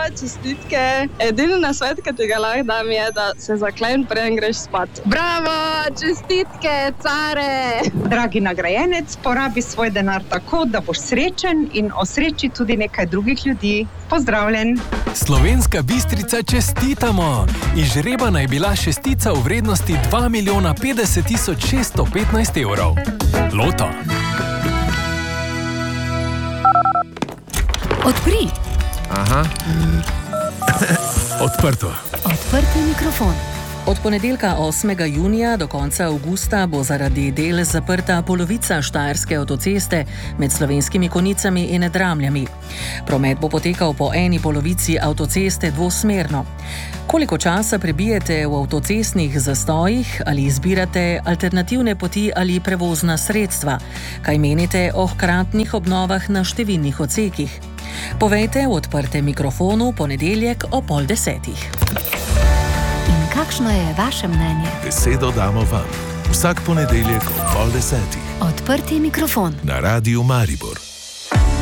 čestitke. Edini nasvet, ki ti ga lahko dam, je, da se zakleni, preden greš spat. Bravo, čestitke, care! Dragi nagrajenec, porabi svoj denar tako, da boš srečen in osreči tudi nekaj drugih ljudi. Pozdravljen! Slovenska Bistrica čestitamo! Izžrebana je bila šestica v vrednosti 2 milijona 50 tisoč 615 evrov. Loto. Odpri. Aha. Odprto. Odprti mikrofon. Od ponedeljka 8. junija do konca avgusta bo zaradi del zaprta polovica štajerske avtoceste med Slovenskimi Konjicami in Dramljami. Promet bo potekal po eni polovici avtoceste dvosmerno. Koliko časa prebijete v avtocestnih zastojih ali izbirate alternativne poti ali prevozna sredstva? Kaj menite o hkratnih obnovah na številnih odsekih? Povejte v odprtem mikrofonu ponedeljek o 9:30. In kakšno je vaše mnenje? Besedo damo vam. Vsak ponedeljek ob 9:30. Odprti mikrofon. Na Radiu Maribor.